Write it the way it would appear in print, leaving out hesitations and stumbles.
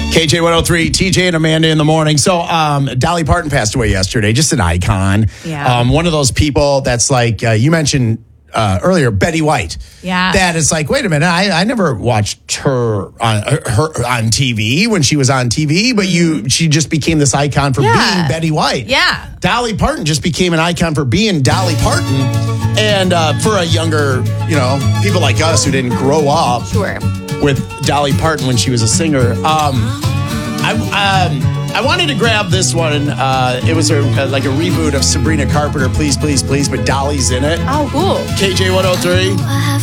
KJ 103, TJ and Amanda in the morning. So Dolly Parton passed away yesterday, just an icon. Yeah. One of those people that's like, you mentioned earlier, Betty White. Yeah. That is like, wait a minute, I never watched her on TV when she was on TV, but she just became this icon for being Betty White. Yeah. Dolly Parton just became an icon for being Dolly Parton. And for a younger, people like us who didn't grow up with Dolly Parton when she was a singer. I wanted to grab this one. It was like a reboot of Sabrina Carpenter, Please, Please, Please, but Dolly's in it. Oh, cool. KJ 103.